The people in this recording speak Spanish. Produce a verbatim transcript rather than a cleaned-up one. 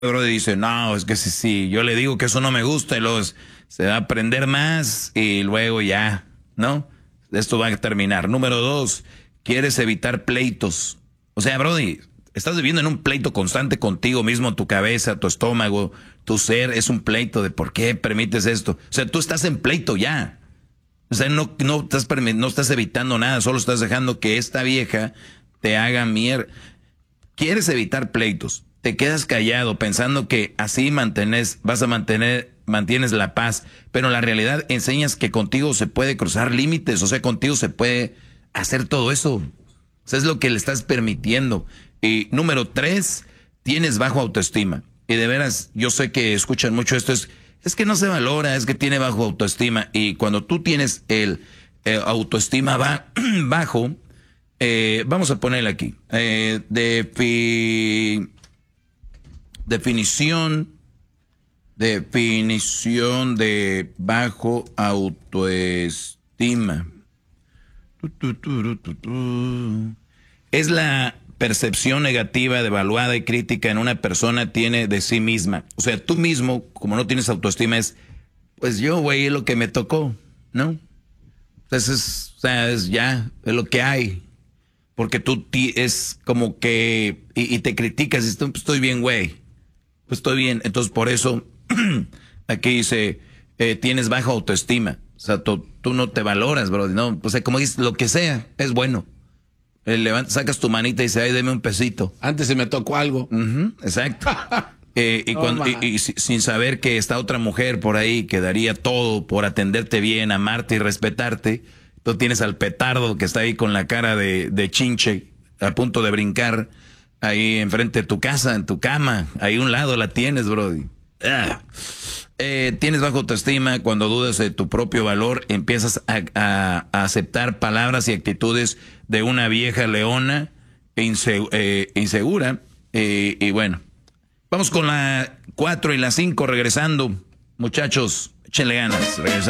Bro dice, no, es que si, si yo le digo que eso no me gusta, y luego es- se va a aprender más y luego ya, ¿no? Esto va a terminar. Número dos, quieres evitar pleitos. O sea, Brody, estás viviendo en un pleito constante contigo mismo, tu cabeza, tu estómago, tu ser, es un pleito de por qué permites esto. O sea, tú estás en pleito ya. O sea, no, no, estás, permi- no estás evitando nada, solo estás dejando que esta vieja te haga mierda. Quieres evitar pleitos, te quedas callado pensando que así mantenés, vas a mantener, mantienes la paz, pero en la realidad enseñas que contigo se puede cruzar límites, o sea, contigo se puede hacer todo eso. O sea, es lo que le estás permitiendo. Y número tres, tienes bajo autoestima. Y de veras, yo sé que escuchan mucho esto, es, es que no se valora, es que tiene bajo autoestima. Y cuando tú tienes el, eh, autoestima ba bajo, eh, vamos a ponerle aquí. Eh, defi definición, definición de bajo autoestima. Tu, tu, tu, tu, tu. Es la percepción negativa, devaluada y crítica en una persona tiene de sí misma. O sea, tú mismo, como no tienes autoestima, es, pues yo, güey, es lo que me tocó, ¿no? Entonces, o sea, es ya, es lo que hay. Porque tú es como que, y, y te criticas, y dices, pues estoy bien, güey, pues estoy bien. Entonces, por eso, aquí dice, eh, tienes baja autoestima. O sea, tú, tú no te valoras, bro. No, o sea, como dices, lo que sea, es bueno. Eh, levantas, sacas tu manita y dices, ay, deme un pesito. Antes se me tocó algo. Uh-huh, exacto. eh, y, No, cuando, y, y sin saber que está otra mujer por ahí que daría todo por atenderte bien, amarte y respetarte. Tú tienes al petardo que está ahí con la cara de, de chinche, a punto de brincar, ahí enfrente de tu casa, en tu cama. Ahí a un lado la tienes, brody. Ah. Eh, tienes bajo autoestima cuando dudas de tu propio valor, empiezas a, a, a aceptar palabras y actitudes de una vieja leona inseg eh, insegura. Eh, y bueno, vamos con la cuatro y la cinco regresando. Muchachos, échenle ganas. Regresando.